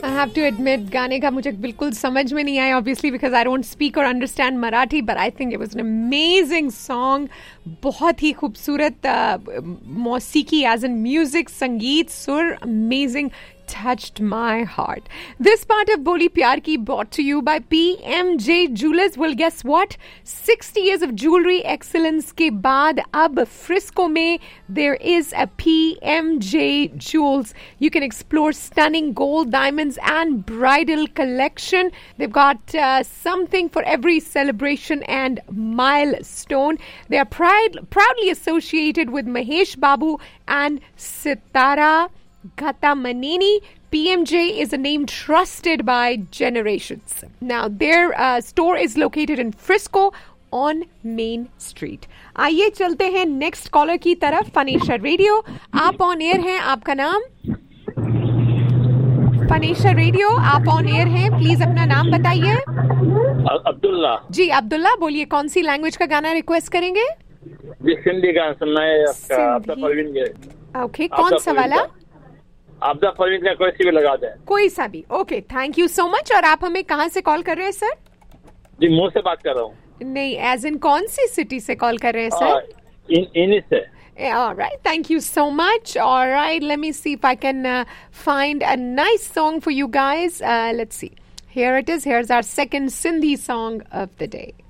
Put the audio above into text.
I have to admit, गाने का मुझे बिल्कुल समझ में नहीं आया, obviously because I don't speak or understand Marathi, but I think it was an amazing song. बहुत ही खूबसूरत मौसीकी, as in music, संगीत, सुर, amazing. Touched my heart. This part of Boli Pyar Ki brought to you by PMJ Jewelers. Well, guess what? 60 years of jewelry excellence के बाद अब Frisco में there is a PMJ Jewels. You can explore stunning gold, diamonds and bridal collection. They've got something for every celebration and milestone. They are proudly associated with Mahesh Babu and Sitara Ghatamaneni. PMJ is a name trusted by generations. Now, their store is located in Frisco on Main Street. आइए चलते हैं next collar की तरफ. फनेशा radio, आप on air हैं. आपका नाम? फनेशा radio, आप ऑन एयर हैं. प्लीज अपना नाम बताइए. अब्दुल्ला. जी अब्दुल्ला, बोलिए कौन सी लैंग्वेज का गाना रिक्वेस्ट करेंगे? जी सिंधी गाना सुनना है आपका परवीन के. ओके, कौन सा वाला? आपदा परवीन का कोई सी भी लगा दे. कोई सा भी. Okay, thank you so much. और आप हमें कहाँ से कॉल कर रहे हैं सर? जी मुंह से बात कर रहा हूँ. नहीं, एज इन कौन सी सिटी से कॉल कर रहे हैं सर? इन्हीं से. All right, thank you so much. All right, let me see if I can find a nice song for you guys. Let's see. Here it is. Here's our second Sindhi song of the day.